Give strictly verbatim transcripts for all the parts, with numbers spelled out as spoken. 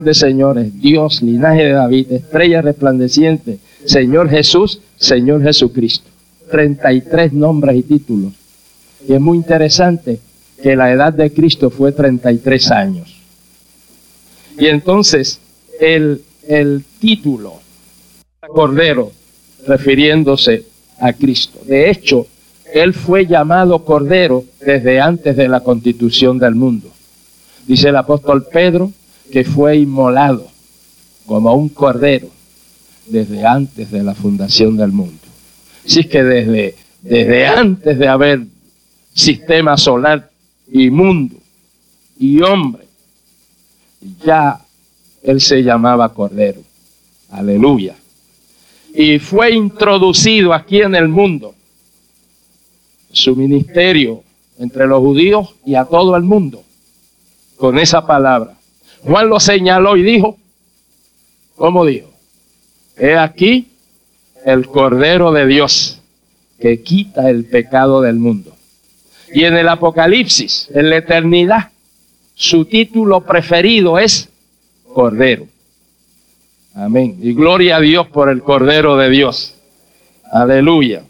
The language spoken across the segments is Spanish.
de señores, Dios, linaje de David, estrella resplandeciente, Señor Jesús, Señor Jesucristo. treinta y tres nombres y títulos. Y es muy interesante que la edad de Cristo fue treinta y tres años. Y entonces el, el título Cordero, refiriéndose a Cristo. De hecho, Él fue llamado Cordero desde antes de la constitución del mundo. Dice el apóstol Pedro que fue inmolado como un cordero desde antes de la fundación del mundo. Así es que desde, desde antes de haber sistema solar y mundo y hombre, ya Él se llamaba Cordero. Aleluya. Y fue introducido aquí en el mundo. Su ministerio entre los judíos y a todo el mundo. Con esa palabra. Juan lo señaló y dijo, ¿cómo dijo? He aquí el Cordero de Dios que quita el pecado del mundo. Y en el Apocalipsis, en la eternidad, su título preferido es Cordero. Amén. Y gloria a Dios por el Cordero de Dios. Aleluya.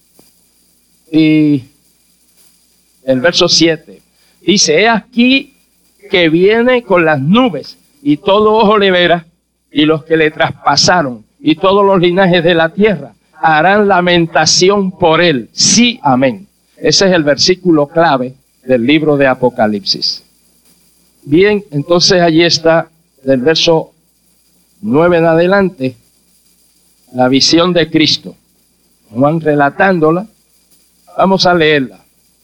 Y el verso siete dice, he aquí que viene con las nubes, y todo ojo le verá, y los que le traspasaron, y todos los linajes de la tierra, harán lamentación por él. Sí, amén. Ese es el versículo clave del libro de Apocalipsis. Bien, entonces allí está, del verso nueve en adelante, la visión de Cristo. Juan relatándola, vamos a leerla.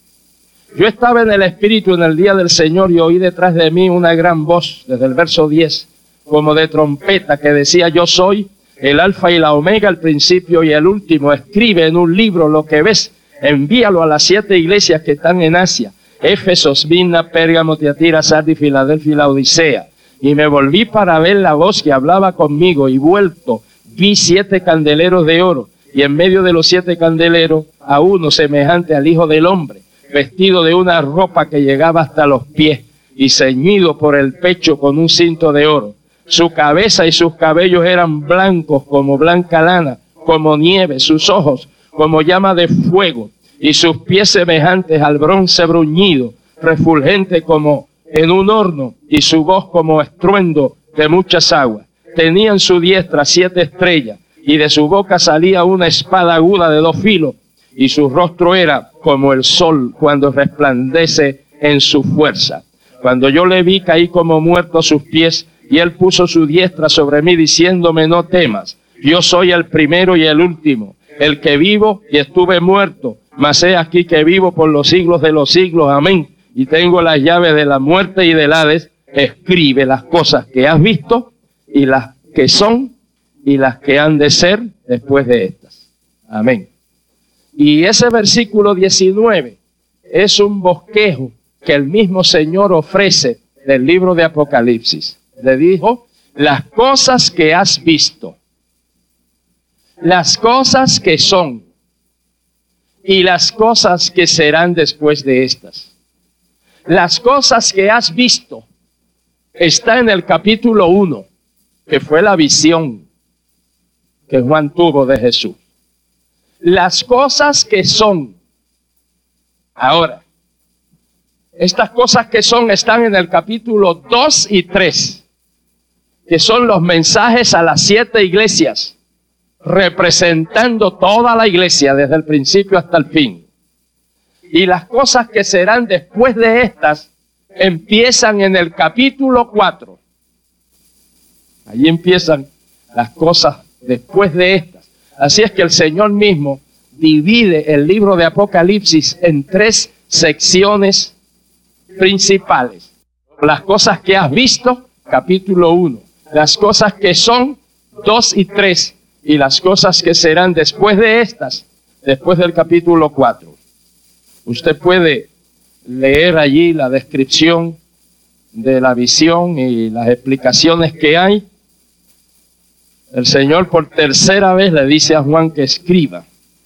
Yo estaba en el Espíritu en el día del Señor y oí detrás de mí una gran voz, desde el verso diez, como de trompeta, que decía, yo soy el Alfa y la Omega, el principio y el último. Escribe en un libro lo que ves, envíalo a las siete iglesias que están en Asia, Éfeso, Esmirna, Pérgamo, Tiatira, Sardis, Filadelfia y la Odisea. Y me volví para ver la voz que hablaba conmigo, y vuelto vi siete candeleros de oro, y en medio de los siete candeleros a uno semejante al Hijo del Hombre, vestido de una ropa que llegaba hasta los pies, y ceñido por el pecho con un cinto de oro. Su cabeza y sus cabellos eran blancos como blanca lana, como nieve, sus ojos como llama de fuego, y sus pies semejantes al bronce bruñido, refulgente como en un horno, y su voz como estruendo de muchas aguas. Tenía en su diestra siete estrellas, y de su boca salía una espada aguda de dos filos, y su rostro era como el sol cuando resplandece en su fuerza. Cuando yo le vi, caí como muerto a sus pies, y él puso su diestra sobre mí, diciéndome, no temas, yo soy el primero y el último, el que vivo y estuve muerto, mas he aquí que vivo por los siglos de los siglos, amén, y tengo las llaves de la muerte y del Hades. Escribe las cosas que has visto, y las que son, y las que han de ser después de estas. Amén. Y ese versículo diecinueve es un bosquejo que el mismo Señor ofrece del libro de Apocalipsis. Le dijo, las cosas que has visto, las cosas que son, y las cosas que serán después de estas. Las cosas que has visto está en el capítulo uno, que fue la visión que Juan tuvo de Jesús. Las cosas que son. Ahora, estas cosas que son están en el capítulo dos y tres, que son los mensajes a las siete iglesias, representando toda la iglesia desde el principio hasta el fin. Y las cosas que serán después de estas empiezan en el capítulo cuatro. Allí empiezan las cosas después de estas. Así es que el Señor mismo divide el libro de Apocalipsis en tres secciones principales. Las cosas que has visto, capítulo uno. Las cosas que son, dos y tres. Y las cosas que serán después de estas, después del capítulo cuatro. Usted puede leer allí la descripción de la visión y las explicaciones que hay. El Señor por tercera vez le dice a Juan que escriba.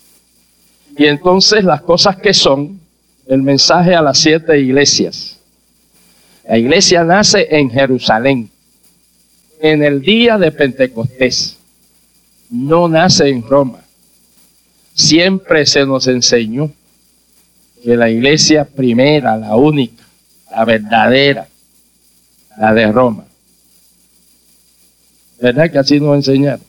Y entonces las cosas que son, el mensaje a las siete iglesias. La iglesia nace en Jerusalén. en el día de Pentecostés. No nace en Roma. Siempre se nos enseñó que la iglesia primera, la única, la verdadera, la de Roma. ¿Verdad que así nos enseñaron?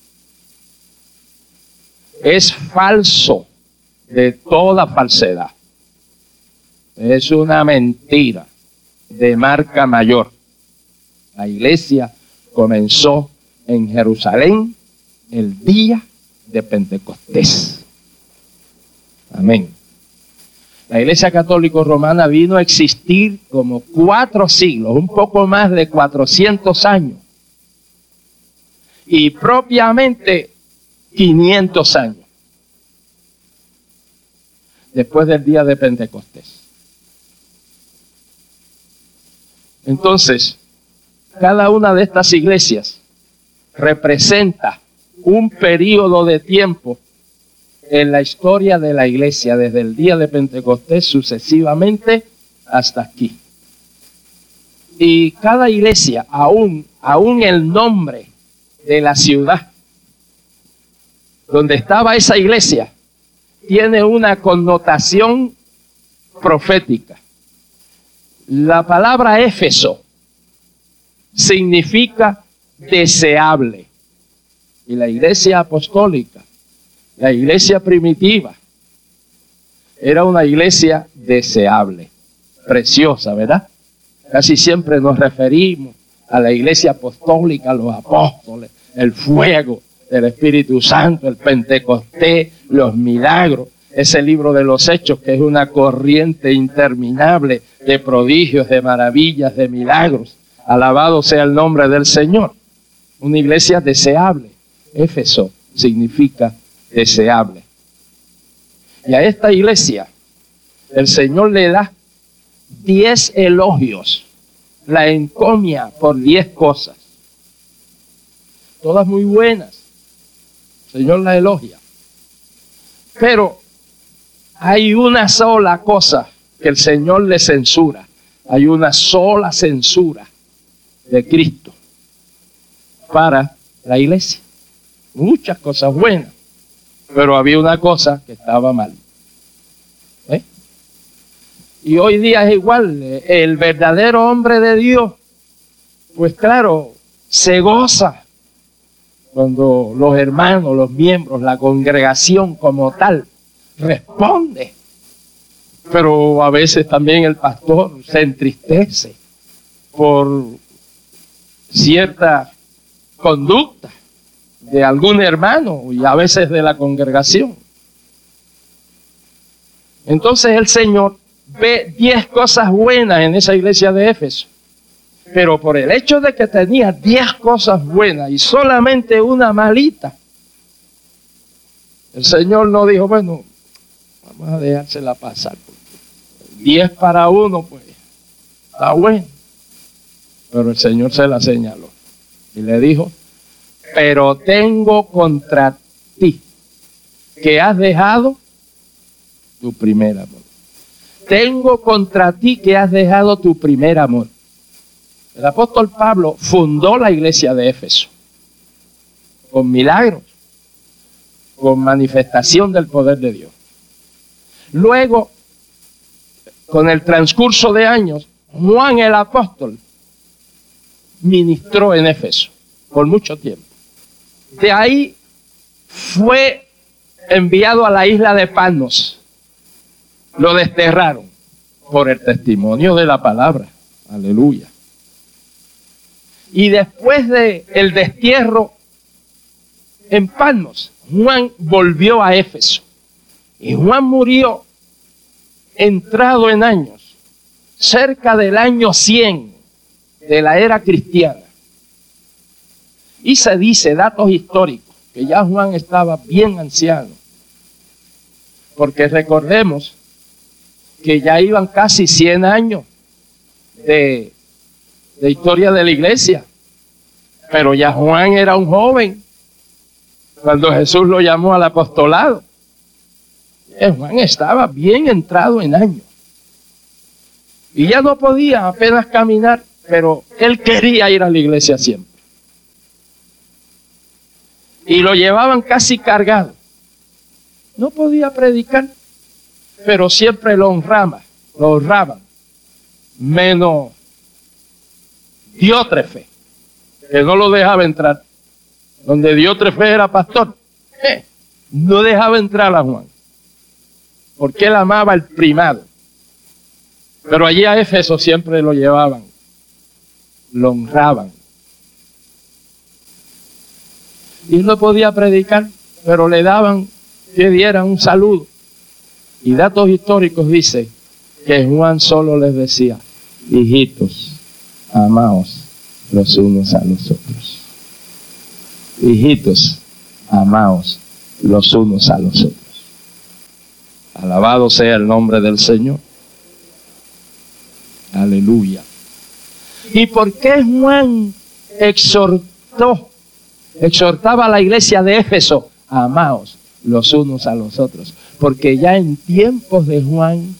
Es falso, de toda falsedad. Es una mentira de marca mayor. La iglesia comenzó en Jerusalén el día de Pentecostés. Amén. La Iglesia Católica Romana vino a existir como cuatro siglos, un poco más de cuatrocientos años. Y propiamente quinientos años después del día de Pentecostés. Entonces, cada una de estas iglesias representa un periodo de tiempo en la historia de la iglesia, desde el día de Pentecostés sucesivamente hasta aquí. Y cada iglesia, aún, aún el nombre de la ciudad donde estaba esa iglesia, tiene una connotación profética. La palabra Éfeso significa deseable. Y la iglesia apostólica, la iglesia primitiva, era una iglesia deseable, preciosa, ¿verdad? Casi siempre nos referimos a la iglesia apostólica, a los apóstoles, el fuego del Espíritu Santo, el Pentecostés, los milagros. Ese libro de los Hechos, que es una corriente interminable de prodigios, de maravillas, de milagros. Alabado sea el nombre del Señor. Una iglesia deseable. Éfeso significa deseable. Y a esta iglesia el Señor le da diez elogios. La encomia por diez cosas. Todas muy buenas. El Señor la elogia. Pero hay una sola cosa que el Señor le censura. Hay una sola censura de Cristo para la iglesia. Muchas cosas buenas, pero había una cosa que estaba mal. ¿Eh? Y hoy día es igual. El verdadero hombre de Dios, pues claro, se goza cuando los hermanos, los miembros, la congregación como tal, responde. Pero a veces también el pastor se entristece por cierta conducta de algún hermano y a veces de la congregación. Entonces el Señor ve diez cosas buenas en esa iglesia de Éfeso. Pero por el hecho de que tenía diez cosas buenas y solamente una malita, el Señor no dijo, bueno, vamos a dejársela pasar. Diez para uno, pues, está bueno. Pero el Señor se la señaló y le dijo, pero tengo contra ti que has dejado tu primer amor. Tengo contra ti que has dejado tu primer amor. El apóstol Pablo fundó la iglesia de Éfeso con milagros, con manifestación del poder de Dios. Luego, con el transcurso de años, Juan el apóstol ministró en Éfeso por mucho tiempo. De ahí fue enviado a la isla de Patmos. Lo desterraron por el testimonio de la palabra. Aleluya. Y después de el destierro en Patmos, Juan volvió a Éfeso. Y Juan murió entrado en años, cerca del año cien de la era cristiana. Y se dice, datos históricos, que ya Juan estaba bien anciano. Porque recordemos que ya iban casi cien años de, de historia de la iglesia. Pero ya Juan era un joven cuando Jesús lo llamó al apostolado. Juan estaba bien entrado en años. Y ya no podía apenas caminar, pero él quería ir a la iglesia siempre. y lo llevaban casi cargado. No podía predicar, pero siempre lo honraba, lo honraban. Menos Diótrefe, que no lo dejaba entrar. Donde Diótrefe era pastor, eh, no dejaba entrar a Juan, porque él amaba el primado. Pero allí a Éfeso siempre lo llevaban, lo honraban. Y no podía predicar, pero le daban que dieran un saludo. Y datos históricos dice que Juan solo les decía: hijitos, amaos los unos a los otros. Hijitos, amaos los unos a los otros. Alabado sea el nombre del Señor. Aleluya. ¿Y por qué Juan exhortó, exhortaba a la iglesia de Éfeso? Amaos los unos a los otros. Porque ya en tiempos de Juan,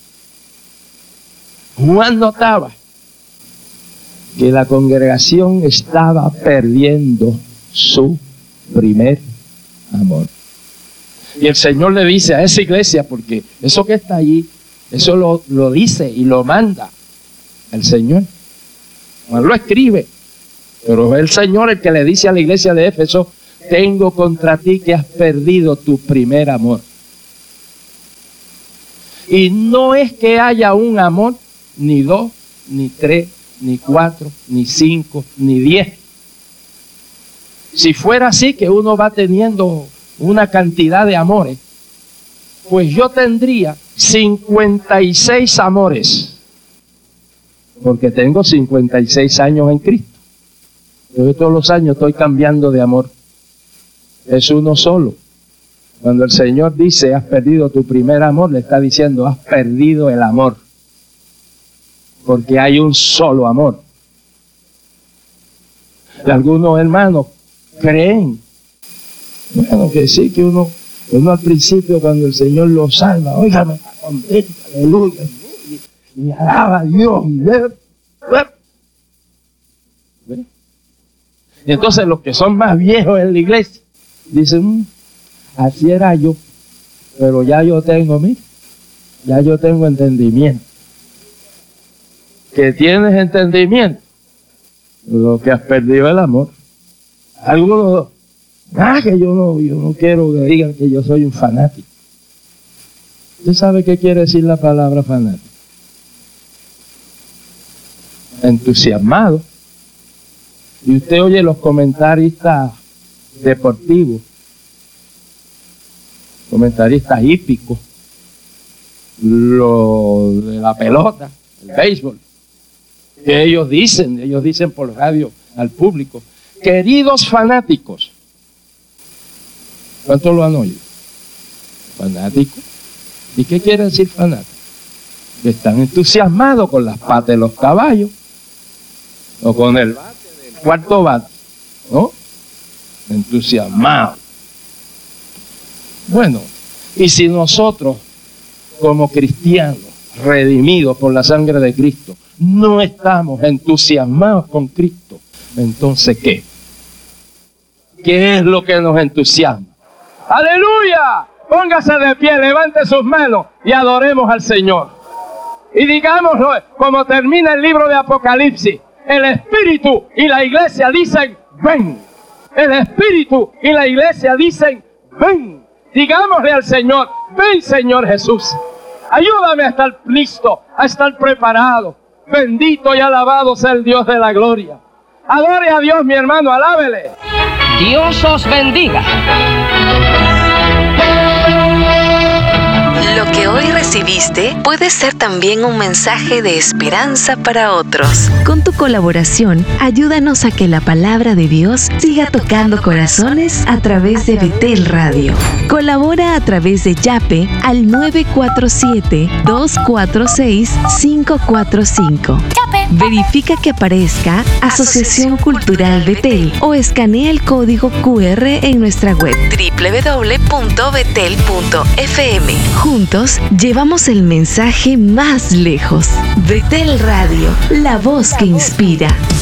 Juan notaba que la congregación estaba perdiendo su primer amor. Y el Señor le dice a esa iglesia, porque eso que está allí, eso lo, lo dice y lo manda el Señor. Juan lo escribe, pero es el Señor el que le dice a la iglesia de Éfeso: tengo contra ti que has perdido tu primer amor. Y no es que haya un amor, ni dos, ni tres, ni cuatro, ni cinco, ni diez. Si fuera así, que uno va teniendo una cantidad de amores, pues yo tendría cincuenta y seis amores. Porque tengo cincuenta y seis años en Cristo. Yo todos los años estoy cambiando de amor. Es uno solo. Cuando el Señor dice: has perdido tu primer amor, le está diciendo: has perdido el amor. Porque hay un solo amor. Y algunos hermanos creen, bueno, que sí, que uno, uno al principio, cuando el Señor lo salva, oiga, me está contento, aleluya, y alaba a Dios, y, y entonces los que son más viejos en la iglesia dicen: mmm, así era yo, pero ya yo tengo, mira, ya yo tengo entendimiento. Que tienes entendimiento, lo que has perdido el amor. Algunos, ah, que yo no, yo no quiero que digan que yo soy un fanático. ¿Usted sabe qué quiere decir la palabra fanático? Entusiasmado. Y usted oye los comentaristas deportivos, comentaristas hípicos, lo de la pelota, el béisbol, que ellos dicen, ellos dicen por radio al público: queridos fanáticos. ¿Cuántos lo han oído? Fanáticos. ¿Y qué quiere decir fanático? Que están entusiasmados con las patas de los caballos o con el bate del cuarto bate, ¿no? Entusiasmados. Bueno, y si nosotros, como cristianos redimidos por la sangre de Cristo, no estamos entusiasmados con Cristo, entonces ¿qué? ¿Qué es lo que nos entusiasma? ¡Aleluya! Póngase de pie, levante sus manos y adoremos al Señor. Y digámoslo, como termina el libro de Apocalipsis: el Espíritu y la iglesia dicen: ven. El Espíritu y la iglesia dicen: ven. Digámosle al Señor: ven, Señor Jesús. Ayúdame a estar listo, a estar preparado. Bendito y alabado sea el Dios de la gloria. Adore a Dios, mi hermano, alábele. Dios os bendiga. Lo que hoy recibiste puede ser también un mensaje de esperanza para otros. Con tu colaboración, ayúdanos a que la palabra de Dios siga tocando corazones a través de Betel Radio. Colabora a través de Yape al nueve cuatro siete, dos cuatro seis, cinco cuatro cinco. Verifica que aparezca Asociación Cultural Betel o escanea el código cu erre en nuestra web doble u doble u doble u punto betel punto efe eme. Juntos llevamos el mensaje más lejos. Betel Radio, la voz que inspira.